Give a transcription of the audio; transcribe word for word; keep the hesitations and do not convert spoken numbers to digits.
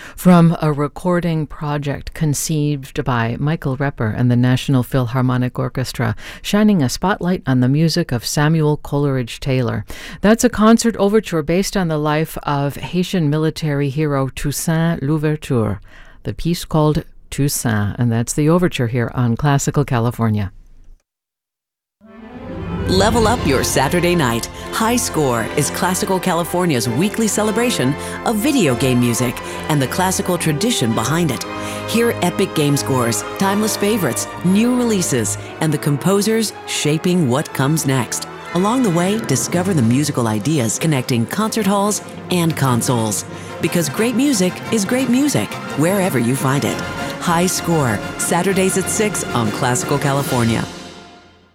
From a recording project conceived by Michael Repper and the National Philharmonic Orchestra, shining a spotlight on the music of Samuel Coleridge Taylor. That's a concert overture based on the life of Haitian military hero Toussaint Louverture. The piece called Toussaint, and that's the overture here on Classical California. Level up your Saturday night. High Score is Classical California's weekly celebration of video game music and the classical tradition behind it. Hear epic game scores, timeless favorites, new releases, and the composers shaping what comes next. Along the way, discover the musical ideas connecting concert halls and consoles. Because great music is great music, wherever you find it. High Score, Saturdays at six on Classical California.